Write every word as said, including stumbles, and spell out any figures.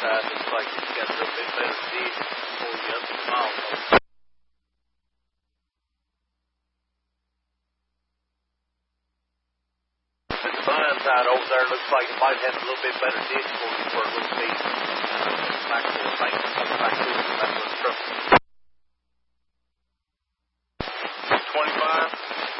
uh, looks like it's got a little bit better ditch before you up the mile. The blind side over there looks like it might have a little bit better ditch for you where it would be uh, back to the bank, back to the back of the truck.